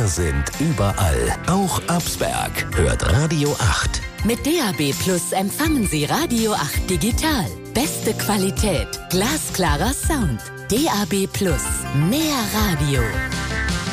sind überall, auch Absberg. Hört Radio 8. Mit DAB Plus empfangen Sie Radio 8 digital. Beste Qualität, glasklarer Sound. DAB Plus, mehr Radio.